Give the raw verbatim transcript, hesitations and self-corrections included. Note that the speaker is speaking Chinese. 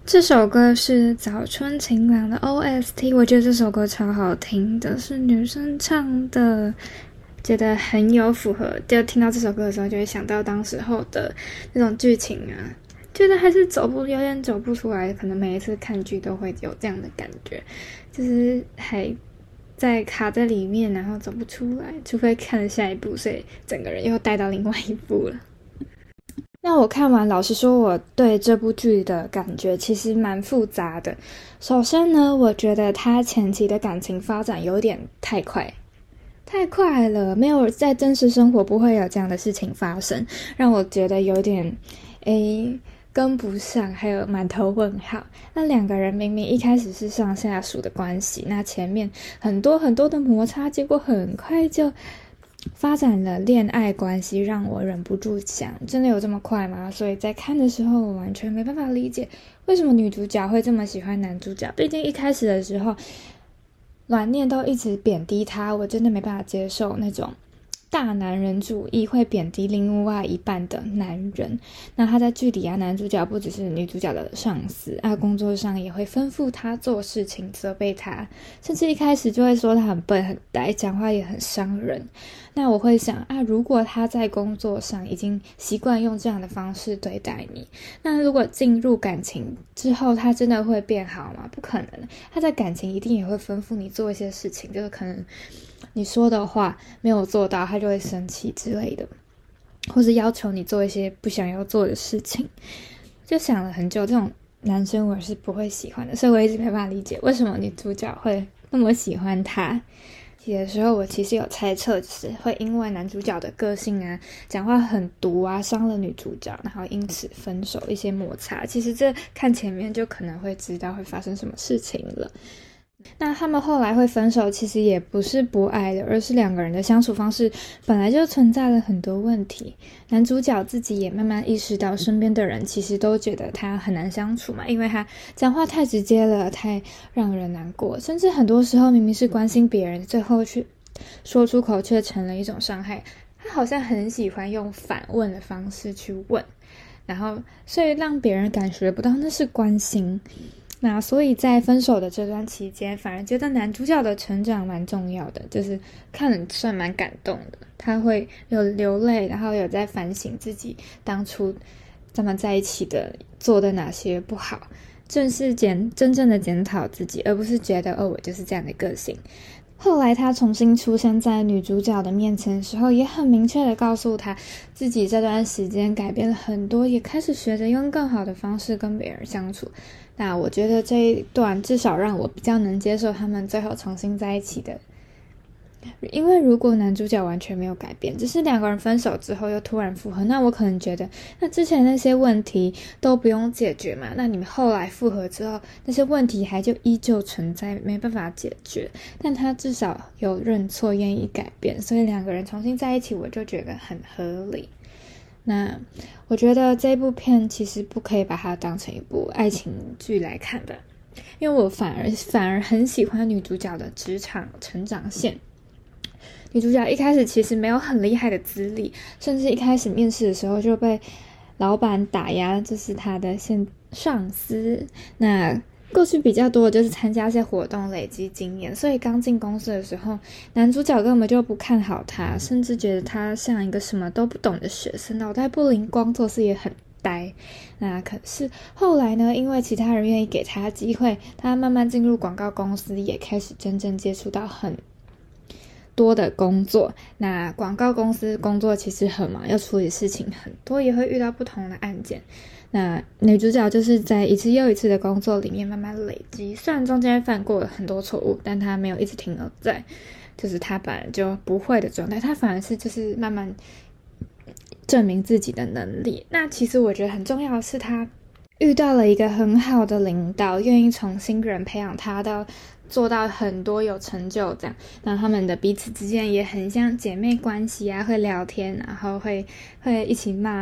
这首歌是早春晴朗的 O S T， 我觉得这首歌超好听的，是女生唱的，觉得很有符合，就听到这首歌的时候就会想到当时候的那种剧情啊，觉得还是走不有点走不出来，可能每一次看剧都会有这样的感觉，就是还在卡在里面，然后走不出来，除非看了下一部，所以整个人又带到另外一部了。那我看完，老实说，我对这部剧的感觉其实蛮复杂的。首先呢，我觉得他前期的感情发展有点太快，太快了，没有在真实生活不会有这样的事情发生，让我觉得有点诶跟不上，还有满头问号。那两个人明明一开始是上下属的关系，那前面很多很多的摩擦，结果很快就发展了恋爱关系，让我忍不住想，真的有这么快吗？所以在看的时候，我完全没办法理解为什么女主角会这么喜欢男主角。毕竟一开始的时候，阮念都一直贬低他，我真的没办法接受那种大男人主义会贬低另外一半的男人。那他在剧里啊，男主角不只是女主角的上司啊，工作上也会吩咐他做事情，责备他，甚至一开始就会说他很笨很呆，讲话也很伤人。那我会想啊，如果他在工作上已经习惯用这样的方式对待你，那如果进入感情之后，他真的会变好吗？不可能，他在感情一定也会吩咐你做一些事情，就是可能你说的话没有做到，他就会生气之类的，或是要求你做一些不想要做的事情。就想了很久，这种男生我是不会喜欢的，所以我一直没办法理解为什么女主角会那么喜欢他。有的时候我其实有猜测，就是会因为男主角的个性啊，讲话很毒啊，伤了女主角，然后因此分手，一些摩擦。其实这看前面就可能会知道会发生什么事情了。那他们后来会分手，其实也不是不爱的，而是两个人的相处方式本来就存在了很多问题。男主角自己也慢慢意识到，身边的人其实都觉得他很难相处嘛，因为他讲话太直接了，太让人难过，甚至很多时候明明是关心别人，最后去说出口却成了一种伤害。他好像很喜欢用反问的方式去问，然后所以让别人感觉不到那是关心。那所以在分手的这段期间，反而觉得男主角的成长蛮重要的，就是看了算蛮感动的。他会有流泪，然后有在反省自己当初他们在一起的做的哪些不好，正是检真正的检讨自己，而不是觉得哦我就是这样的个性。后来他重新出现在女主角的面前的时候，也很明确的告诉她自己这段时间改变了很多，也开始学着用更好的方式跟别人相处。那我觉得这一段至少让我比较能接受他们最后重新在一起的，因为如果男主角完全没有改变，只是两个人分手之后又突然复合，那我可能觉得那之前那些问题都不用解决嘛，那你们后来复合之后那些问题还就依旧存在，没办法解决。但他至少有认错，愿意改变，所以两个人重新在一起，我就觉得很合理。那我觉得这部片其实不可以把它当成一部爱情剧来看的，因为我反而反而很喜欢女主角的职场成长线。女主角一开始其实没有很厉害的资历，甚至一开始面试的时候就被老板打压，这是她的现上司。那过去比较多的就是参加一些活动累积经验，所以刚进公司的时候，男主角根本就不看好他，甚至觉得他像一个什么都不懂的学生，脑袋不灵光，做事也很呆。那可是后来呢，因为其他人愿意给他机会，他慢慢进入广告公司，也开始真正接触到很多的工作。那广告公司工作其实很忙，要处理事情很多，也会遇到不同的案件。那女主角就是在一次又一次的工作里面慢慢累积，虽然中间犯过了很多错误，但她没有一直停留在就是她本来就不会的状态，她反而是就是慢慢证明自己的能力。那其实我觉得很重要的是，她遇到了一个很好的领导，愿意从新人培养她到做到很多有成就这样。那他们的彼此之间也很像姐妹关系啊，会聊天，然后会会一起骂